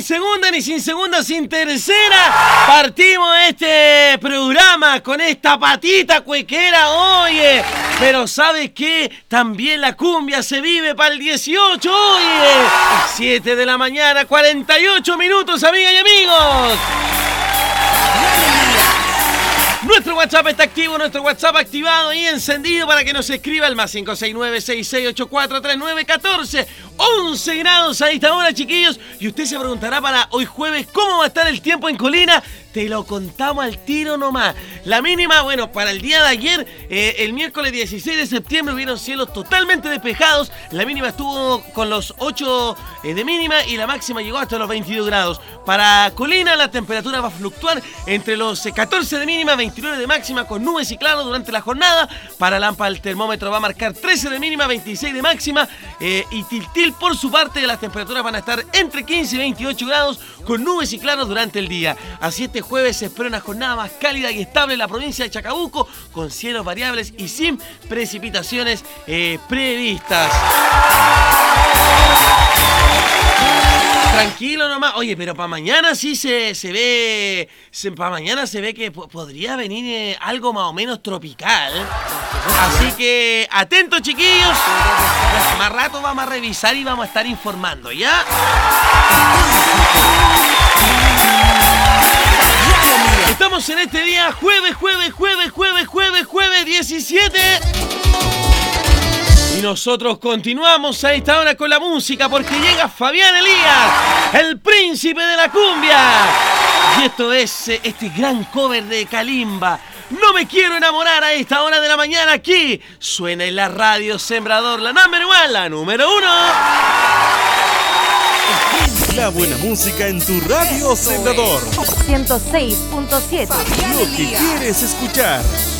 segunda, ni sin segunda, sin tercera. Partimos este programa con esta patita cuequera, oye. Pero ¿sabes qué? También la cumbia se vive para el 18, oye. 7 de la mañana, 48 minutos, amigas y amigos. Nuestro WhatsApp está activo, nuestro WhatsApp activado y encendido para que nos escriba al más 569-6684-3914. 11 grados a esta hora, chiquillos. Y usted se preguntará para hoy jueves cómo va a estar el tiempo en Colina. Te lo contamos al tiro nomás. La mínima, bueno, para el día de ayer, el miércoles 16 de septiembre, hubieron cielos totalmente despejados. La mínima estuvo con los 8 de mínima y la máxima llegó hasta los 22 grados. Para Colina, la temperatura va a fluctuar entre los 14 de mínima, 29 de máxima, con nubes y claros durante la jornada. Para Lampa, el termómetro va a marcar 13 de mínima, 26 de máxima. Y Tiltil, por su parte, las temperaturas van a estar entre 15 y 28 grados, con nubes y claros durante el día. Así este jueves se espera una jornada más cálida y estable en la provincia de Chacabuco, con cielos variables y sin precipitaciones previstas. Tranquilo nomás. Oye, pero para mañana sí se ve. Para mañana se ve que podría venir algo más o menos tropical. Así que atentos, chiquillos. Más rato vamos a revisar y vamos a estar informando, ¿ya? Estamos en este día jueves 17. Y nosotros continuamos a esta hora con la música porque llega Fabián Elías, el príncipe de la cumbia. Y esto es este gran cover de Kalimba. No me quiero enamorar a esta hora de la mañana. Aquí suena en la radio Sembrador, la number one, la número 1. La buena música en tu radio Sembrador 106.7. Lo que quieres escuchar.